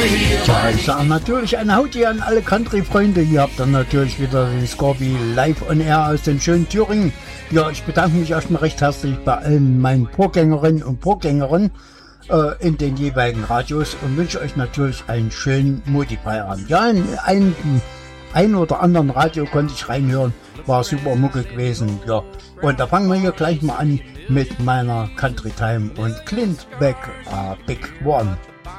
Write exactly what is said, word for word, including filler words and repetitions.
Ja, ich sage natürlich ein Hauti an alle Country-Freunde. Hier habt ihr natürlich wieder den Scorby live on air aus dem schönen Thüringen. Ja, ich bedanke mich erstmal recht herzlich bei allen meinen Vorgängerinnen und Vorgängern äh, in den jeweiligen Radios und wünsche euch natürlich einen schönen Multiplayer-Abend. Ja, in einem ein oder anderen Radio konnte ich reinhören, war super Mucke gewesen. Ja, und da fangen wir hier gleich mal an mit meiner Country Time und Clint Beck, uh, Big One.